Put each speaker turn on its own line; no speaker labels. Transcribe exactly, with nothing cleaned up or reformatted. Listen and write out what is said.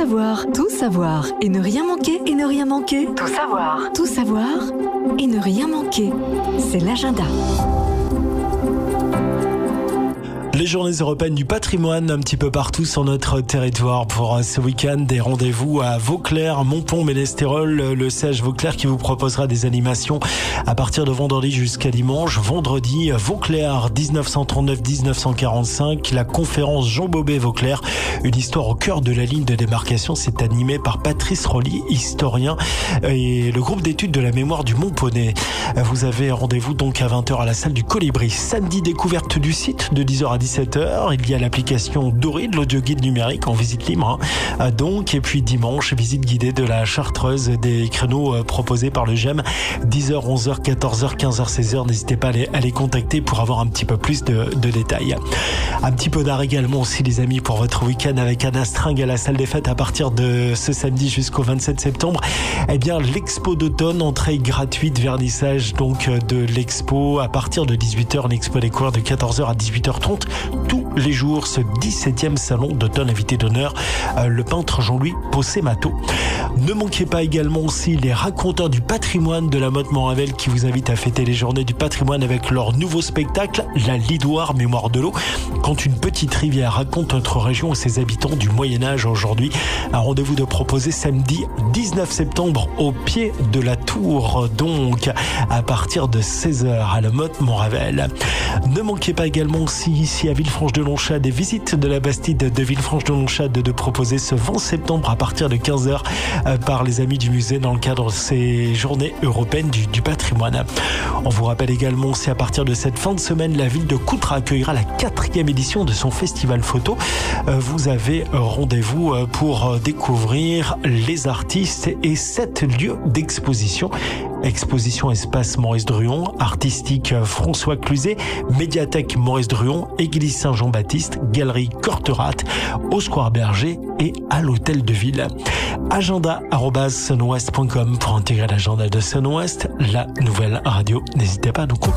savoir, tout savoir et ne rien manquer et ne rien manquer. Tout savoir, tout savoir et ne rien manquer. C'est l'agenda.
Les journées européennes du patrimoine un petit peu partout sur notre territoire. Pour ce week-end, des rendez-vous à Vauclair, Montpont, Ménestérol, le C H Vauclair qui vous proposera des animations à partir de vendredi jusqu'à dimanche. Vendredi, Vauclair, dix-neuf cent trente-neuf à dix-neuf cent quarante-cinq, la conférence Jean Bobet Vauclair, une histoire au cœur de la ligne de démarcation. C'est animé par Patrice Rolly, historien, et le groupe d'études de la mémoire du Mont-Poney. Vous avez rendez-vous donc à vingt heures à la salle du Colibri. Samedi, découverte du site de dix heures à dix-sept heures. Il y a l'application Doré de l'audio guide numérique en visite libre. Hein. Donc, et puis dimanche, visite guidée de la Chartreuse, des créneaux proposés par le G E M. dix heures, onze heures, quatorze heures, quinze heures, seize heures. N'hésitez pas à les, à les contacter pour avoir un petit peu plus de, de détails. Un petit peu d'art également aussi, les amis, pour votre week-end avec Anna String à la salle des fêtes à partir de ce samedi jusqu'au vingt-sept septembre. Eh bien, l'expo d'automne, entrée gratuite, vernissage donc de l'expo à partir de dix-huit heures, l'expo des couleurs de quatorze heures à dix-huit heures trente. Tous les jours, ce dix-septième salon d'automne, invité d'honneur, euh, le peintre Jean-Louis Possé-Mato. Ne manquez pas également aussi les raconteurs du patrimoine de la Motte Moravel qui vous invitent à fêter les journées du patrimoine avec leur nouveau spectacle, la Lidoire Mémoire de l'eau. Quand une petite rivière raconte notre région et ses habitants du Moyen-Âge aujourd'hui. Un rendez-vous de proposé samedi dix-neuf septembre au pied de la tour, donc à partir de seize heures à la Motte Moravel. Ne manquez pas également aussi ici à Villefranche-de-Longchat des visites de la Bastide de Villefranche-de-Longchat de, de proposer ce vingt septembre à partir de quinze heures euh, par les amis du musée dans le cadre de ces journées européennes du, du patrimoine. On vous rappelle également si à partir de cette fin de semaine, la ville de Coutras accueillera la quatrième édition de son festival photo. Euh, vous avez rendez-vous pour découvrir les artistes et sept lieux d'exposition. Exposition Espace Maurice Druon, Artistique François Cluzet, Médiathèque Maurice Druon, Église Saint-Jean-Baptiste, Galerie Corterat, au Square Berger et à l'Hôtel de Ville. Agenda arobase sunwest point com pour intégrer l'agenda de Sunwest, la nouvelle radio. N'hésitez pas à nous contacter.